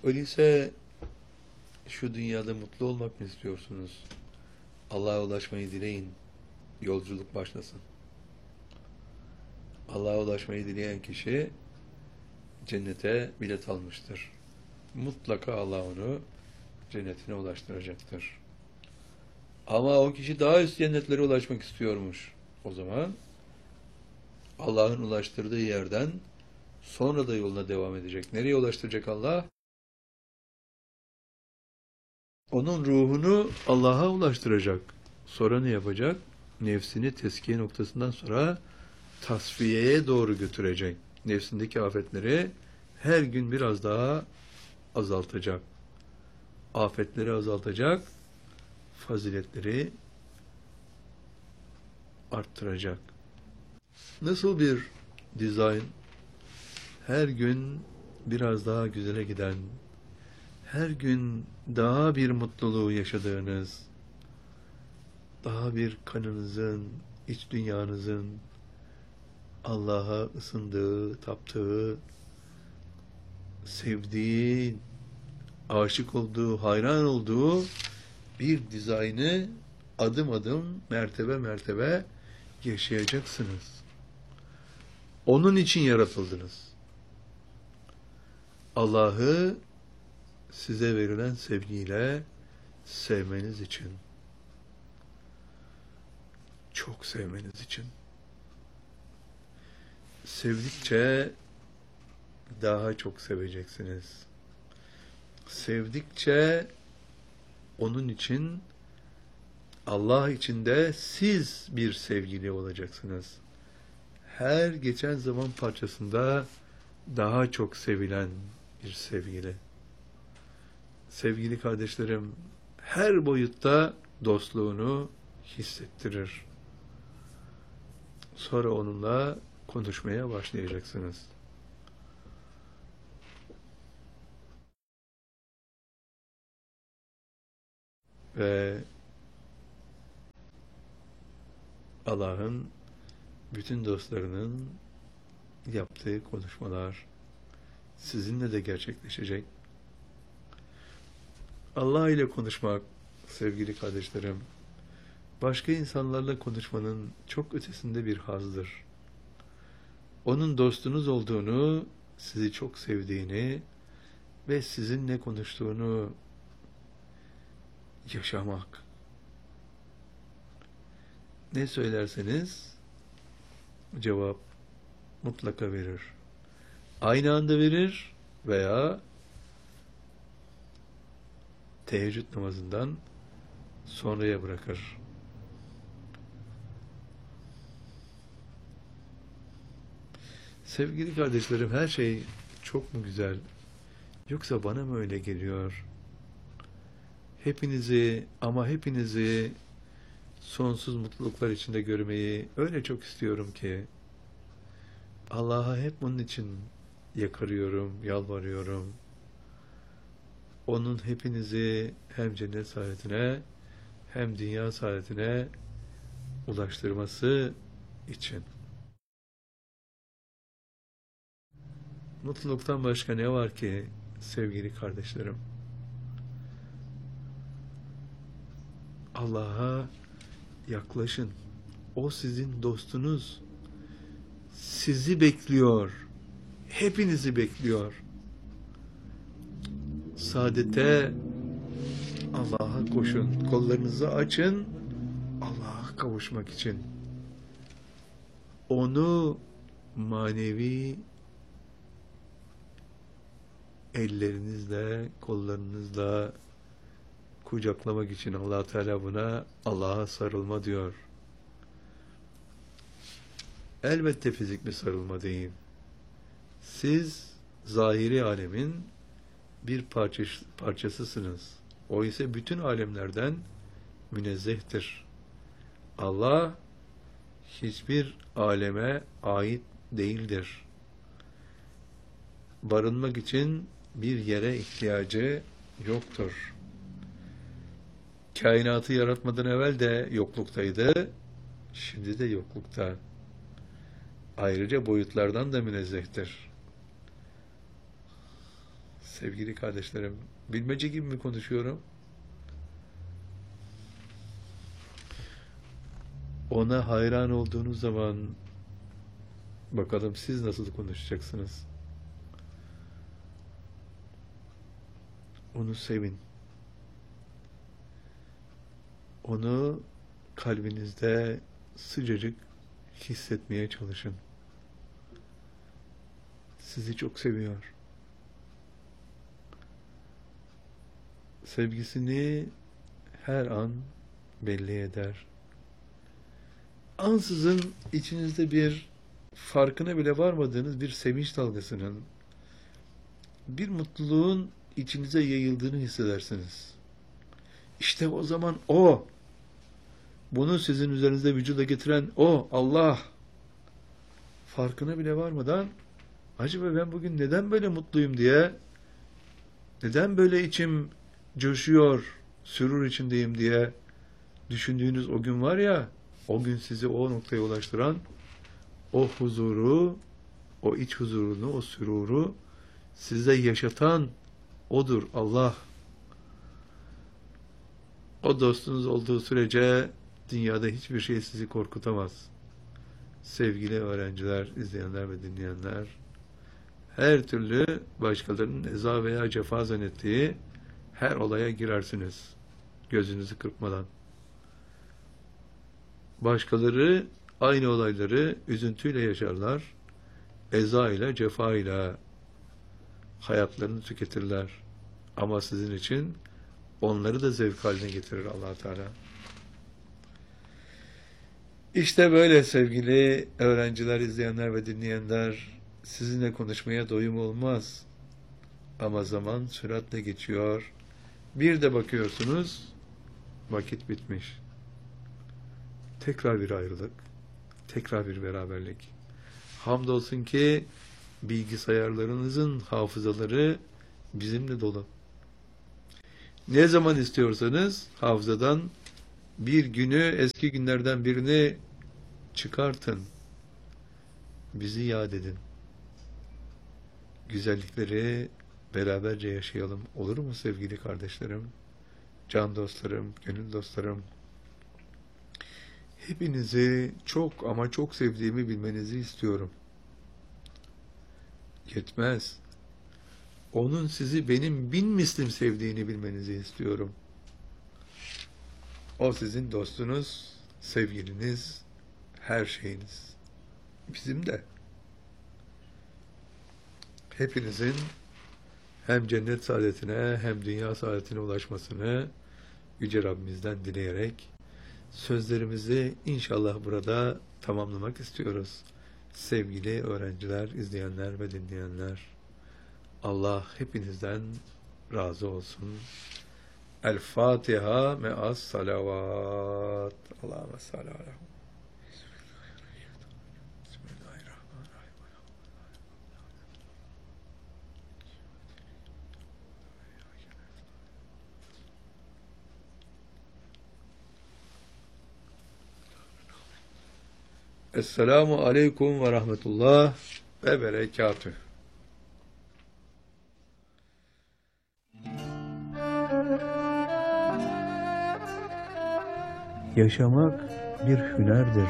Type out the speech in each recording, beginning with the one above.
Öyleyse şu dünyada mutlu olmak mı istiyorsunuz? Allah'a ulaşmayı dileyin. Yolculuk başlasın. Allah'a ulaşmayı dileyen kişi cennete bilet almıştır. Mutlaka Allah onu cennetine ulaştıracaktır. Ama o kişi daha üst cennetlere ulaşmak istiyormuş. O zaman Allah'ın ulaştırdığı yerden sonra da yoluna devam edecek. Nereye ulaştıracak Allah? Onun ruhunu Allah'a ulaştıracak. Sonra ne yapacak? Nefsini teskiye noktasından sonra tasfiyeye doğru götürecek. Nefsindeki afetleri her gün biraz daha azaltacak. Afetleri azaltacak, faziletleri arttıracak. Nasıl bir dizayn? Her gün biraz daha güzele giden, her gün daha bir mutluluğu yaşadığınız, daha bir kanınızın, iç dünyanızın Allah'a ısındığı, taptığı, sevdiği, aşık olduğu, hayran olduğu bir dizaynı adım adım, mertebe mertebe yaşayacaksınız. Onun için yaratıldınız. Allah'ı size verilen sevgiyle sevmeniz için, çok sevmeniz için. Sevdikçe daha çok seveceksiniz. Sevdikçe onun için, Allah için de siz bir sevgili olacaksınız. Her geçen zaman parçasında daha çok sevilen bir sevgili. Sevgili kardeşlerim, her boyutta dostluğunu hissettirir. Sonra onunla konuşmaya başlayacaksınız. Ve Allah'ın bütün dostlarının yaptığı konuşmalar sizinle de gerçekleşecek. Allah ile konuşmak, sevgili kardeşlerim, başka insanlarla konuşmanın çok ötesinde bir hazdır. Onun dostunuz olduğunu, sizi çok sevdiğini ve sizinle konuştuğunu yaşamak. Ne söylerseniz cevap mutlaka verir. Aynı anda verir veya teheccüd namazından sonraya bırakır. Sevgili kardeşlerim, her şey çok mu güzel? Yoksa bana mı öyle geliyor? Hepinizi ama hepinizi sonsuz mutluluklar içinde görmeyi öyle çok istiyorum ki Allah'a hep bunun için yakarıyorum, yalvarıyorum. Onun hepinizi hem cennet saadetine hem dünya saadetine ulaştırması için. Mutluluktan başka ne var ki sevgili kardeşlerim? Allah'a yaklaşın. O sizin dostunuz. Sizi bekliyor. Hepinizi bekliyor. Saadete Allah'a koşun. Kollarınızı açın. Allah'a kavuşmak için. Onu manevi ellerinizle, kollarınızla kucaklamak için Allah Teala buna Allah'a sarılma diyor. Elbette fizik bir sarılma değil. Siz zahiri alemin bir parçasısınız. O ise bütün alemlerden münezzehtir. Allah hiçbir aleme ait değildir. Barınmak için bir yere ihtiyacı yoktur. Kainatı yaratmadan evvel de yokluktaydı, şimdi de yoklukta. Ayrıca boyutlardan da münezzehtir. Sevgili kardeşlerim, bilmece gibi mi konuşuyorum? Ona hayran olduğunuz zaman bakalım siz nasıl konuşacaksınız? Onu sevin. Onu kalbinizde sıcacık hissetmeye çalışın. Sizi çok seviyor. Sevgisini her an belli eder. Ansızın içinizde bir farkına bile varmadığınız bir sevinç dalgasının, bir mutluluğun içinize yayıldığını hissedersiniz. İşte o zaman o, bunu sizin üzerinizde vücuda getiren o, Allah, farkına bile varmadan, acaba ben bugün neden böyle mutluyum diye, neden böyle içim coşuyor, sürur içindeyim diye düşündüğünüz o gün var ya, o gün sizi o noktaya ulaştıran, o huzuru, o iç huzurunu, o süruru size yaşatan odur Allah. O dostunuz olduğu sürece dünyada hiçbir şey sizi korkutamaz. Sevgili öğrenciler, izleyenler ve dinleyenler, her türlü başkalarının eza veya cefa zannettiği her olaya girersiniz. Gözünüzü kırpmadan. Başkaları aynı olayları üzüntüyle yaşarlar. Eza ile, cefa ile hayatlarını tüketirler. Ama sizin için onları da zevk haline getirir Allah Teala. İşte böyle sevgili öğrenciler, izleyenler ve dinleyenler, sizinle konuşmaya doyum olmaz. Ama zaman süratle geçiyor. Bir de bakıyorsunuz, vakit bitmiş. Tekrar bir ayrılık, tekrar bir beraberlik. Hamdolsun ki bilgisayarlarınızın hafızaları bizimle dolu. Ne zaman istiyorsanız hafızadan bir günü, eski günlerden birini çıkartın. Bizi yad edin. Güzellikleri beraberce yaşayalım. Olur mu sevgili kardeşlerim, can dostlarım, gönül dostlarım? Hepinizi çok ama çok sevdiğimi bilmenizi istiyorum. Yetmez. Onun sizi benim bin mislim sevdiğini bilmenizi istiyorum. O sizin dostunuz, sevgiliniz, her şeyiniz. Bizim de. Hepinizin hem cennet saadetine hem dünya saadetine ulaşmasını Yüce Rabbimizden dileyerek sözlerimizi inşallah burada tamamlamak istiyoruz. Sevgili öğrenciler, izleyenler ve dinleyenler, Allah hepinizden razı olsun. El Fatiha me'as salavat. Allahümme salli ala. Esselamu aleyküm ve rahmetullah ve berekatüh. Yaşamak bir hünerdir.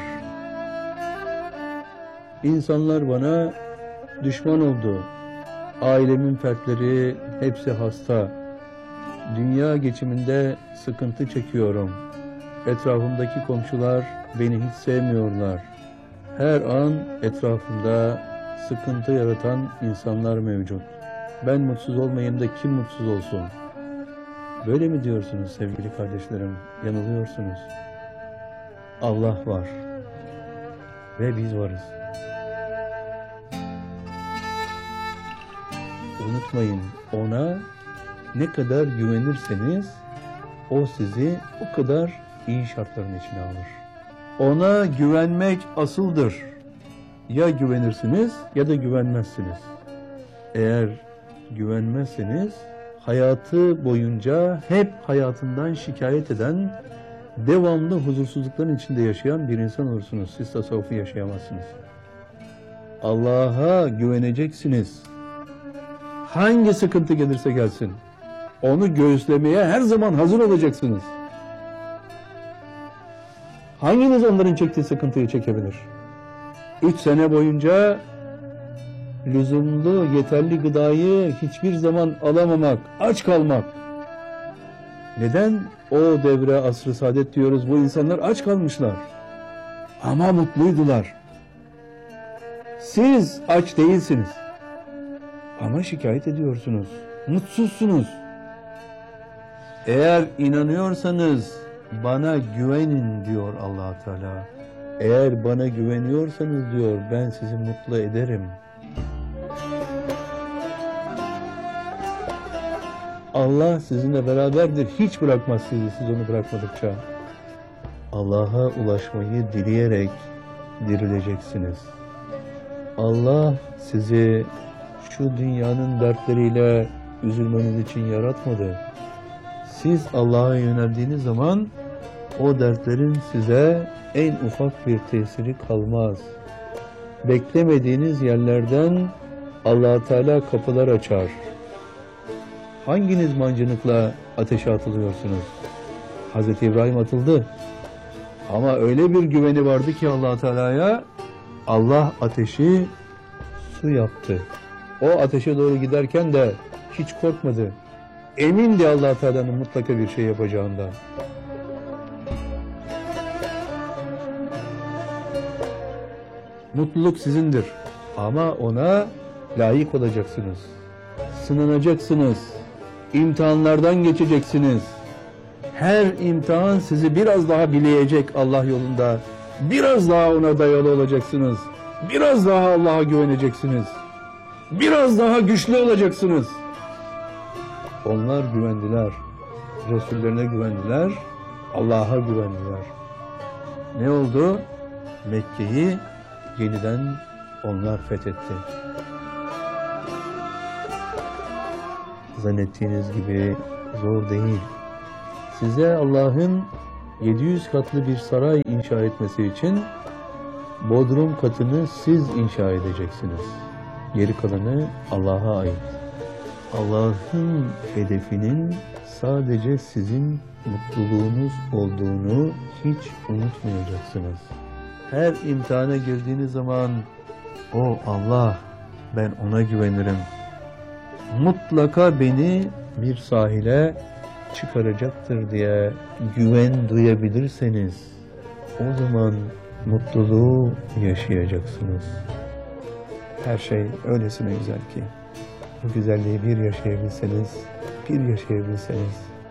İnsanlar bana düşman oldu. Ailemin fertleri hepsi hasta. Dünya geçiminde sıkıntı çekiyorum. Etrafımdaki komşular beni hiç sevmiyorlar. Her an etrafımda sıkıntı yaratan insanlar mevcut. Ben mutsuz olmayayım da kim mutsuz olsun? Böyle mi diyorsunuz sevgili kardeşlerim? Yanılıyorsunuz. Allah var ve biz varız. Unutmayın, ona ne kadar güvenirseniz o sizi o kadar iyi şartların içine alır. Ona güvenmek asıldır. Ya güvenirsiniz ya da güvenmezsiniz. Eğer güvenmezseniz hayatı boyunca hep hayatından şikayet eden, devamlı huzursuzlukların içinde yaşayan bir insan olursunuz. Siz tasavvufu yaşayamazsınız. Allah'a güveneceksiniz. Hangi sıkıntı gelirse gelsin, onu göğüslemeye her zaman hazır olacaksınız. Hanginiz onların çektiği sıkıntıyı çekebilir? 3 sene boyunca lüzumlu, yeterli gıdayı hiçbir zaman alamamak, aç kalmak. Neden? O devre asr-ı saadet diyoruz, bu insanlar aç kalmışlar. Ama mutluydular. Siz aç değilsiniz. Ama şikayet ediyorsunuz. Mutsuzsunuz. Eğer inanıyorsanız bana güvenin diyor Allah Teala. Eğer bana güveniyorsanız diyor, ben sizi mutlu ederim. Allah sizinle beraberdir. Hiç bırakmaz sizi, siz onu bırakmadıkça. Allah'a ulaşmayı dileyerek dirileceksiniz. Allah sizi şu dünyanın dertleriyle üzülmeniz için yaratmadı. Siz Allah'a yöneldiğiniz zaman o dertlerin size en ufak bir tesiri kalmaz. Beklemediğiniz yerlerden Allah Teala kapılar açar. Hanginiz mancınıkla ateşe atılıyorsunuz? Hazreti İbrahim atıldı. Ama öyle bir güveni vardı ki Allah Teala'ya, Allah ateşi su yaptı. O ateşe doğru giderken de hiç korkmadı. Emindi Allah Teala'nın mutlaka bir şey yapacağından. Mutluluk sizindir. Ama ona layık olacaksınız. Sınanacaksınız. İmtihanlardan geçeceksiniz. Her imtihan sizi biraz daha bileyecek Allah yolunda. Biraz daha ona dayalı olacaksınız. Biraz daha Allah'a güveneceksiniz. Biraz daha güçlü olacaksınız. Onlar güvendiler. Resullerine güvendiler. Allah'a güvendiler. Ne oldu? Mekke'yi yeniden onlar fethetti. Zannettiğiniz gibi zor değil. Size Allah'ın 700 katlı bir saray inşa etmesi için bodrum katını siz inşa edeceksiniz. Geri kalanı Allah'a ait. Allah'ın hedefinin sadece sizin mutluluğunuz olduğunu hiç unutmayacaksınız. Her imtihana girdiğiniz zaman o Allah, ben ona güvenirim. Mutlaka beni bir sahile çıkaracaktır diye güven duyabilirseniz o zaman mutluluğu yaşayacaksınız. Her şey öylesine güzel ki bu güzelliği bir yaşayabilseniz